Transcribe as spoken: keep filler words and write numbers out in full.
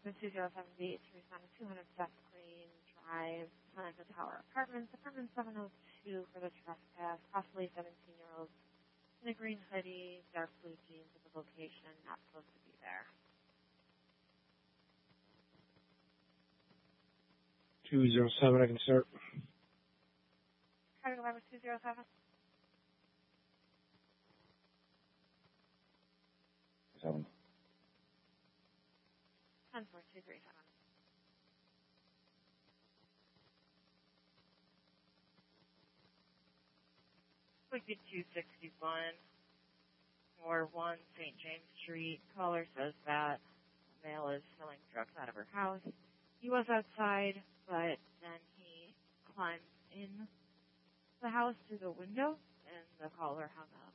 to two zero seven eight three seven two hundred Seth Green Drive, Plaza Tower Apartments, apartment seven oh two for the trespass, possibly seventeen-year-old in a green hoodie, dark blue jeans at the location, not supposed to be there. two zero seven, I can start. Try to go back with two zero seven. Seven. ten four two three seven. Wicked two sixty-one, Ward one, Saint James Street. Caller says that a male is selling drugs out of her house. He was outside, but then he climbed in the house through the window, and the caller hung up.